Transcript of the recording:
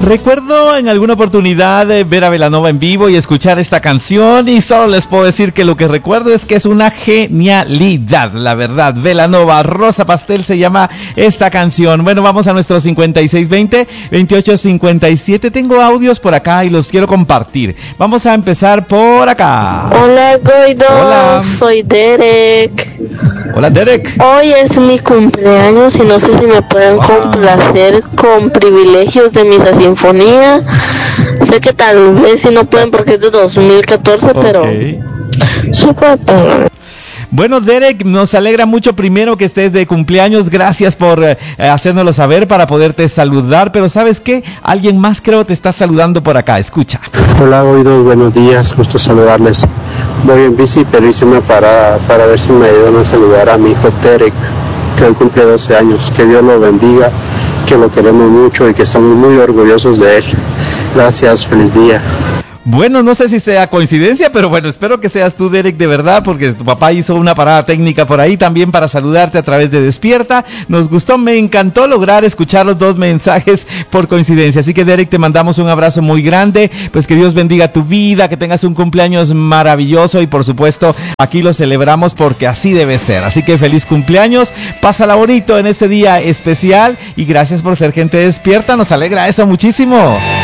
Recuerdo en alguna oportunidad ver a Belanova en vivo y escuchar esta canción, y solo les puedo decir que lo que recuerdo es que es una genialidad, la verdad. Belanova, Rosa Pastel se llama esta canción. Bueno, vamos a nuestro 5620-2857. Tengo audios por acá y los quiero compartir. Vamos a empezar por acá. Hola, Goido. Hola. Soy Derek. Hola, Derek. Hoy es mi cumpleaños y no sé si me pueden complacer con Privilegios de Misa Sinfonía. Sé que tal vez si no pueden porque es de 2014, pero súper. Bueno, Derek, nos alegra mucho primero que estés de cumpleaños. Gracias por hacérnoslo saber para poderte saludar. Pero ¿sabes qué? Alguien más creo te está saludando por acá. Escucha. Hola, Goido. Buenos días. Gusto saludarles. Voy en bici, pero hice una parada para ver si me ayudan a saludar a mi hijo Derek, que hoy cumple 12 años. Que Dios lo bendiga, que lo queremos mucho y que estamos muy orgullosos de él. Gracias. Feliz día. Bueno, no sé si sea coincidencia, pero bueno, espero que seas tú, Derek, de verdad, porque tu papá hizo una parada técnica por ahí también para saludarte a través de Despierta. Nos gustó, me encantó lograr escuchar los dos mensajes por coincidencia. Así que, Derek, te mandamos un abrazo muy grande, pues que Dios bendiga tu vida, que tengas un cumpleaños maravilloso y por supuesto aquí lo celebramos porque así debe ser. Así que feliz cumpleaños, pásala bonito en este día especial y gracias por ser gente despierta, nos alegra eso muchísimo.